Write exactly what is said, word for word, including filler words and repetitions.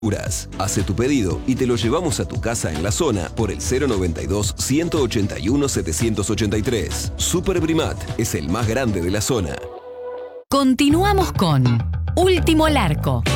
Hace tu pedido y te lo llevamos a tu casa en la zona por el cero noventa y dos, ciento ochenta y uno, setecientos ochenta y tres. Super Brimat es el más grande de la zona. Continuamos con Último Larco.